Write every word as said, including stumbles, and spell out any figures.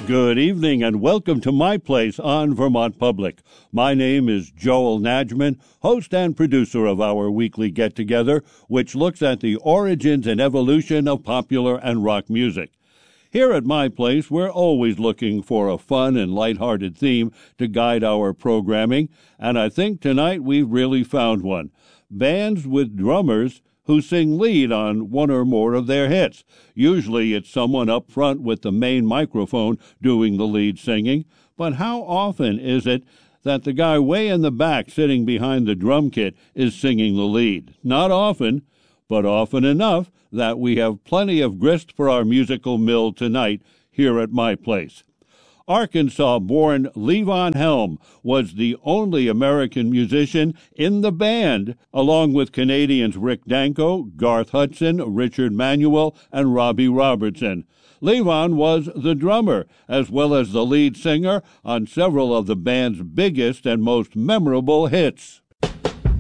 Good evening and welcome to my place on Vermont Public. My name is Joel Najman, host and producer of our weekly get-together, which looks at the origins and evolution of popular and rock music. Here at my place, we're always looking for a fun and lighthearted theme to guide our programming, and I think tonight we've really found one. Bands with drummers who sing lead on one or more of their hits. Usually it's someone up front with the main microphone doing the lead singing, but how often is it that the guy way in the back sitting behind the drum kit is singing the lead? Not often, but often enough that we have plenty of grist for our musical mill tonight here at my place. Arkansas-born Levon Helm was the only American musician in the band, along with Canadians Rick Danko, Garth Hudson, Richard Manuel, and Robbie Robertson. Levon was the drummer, as well as the lead singer on several of the band's biggest and most memorable hits.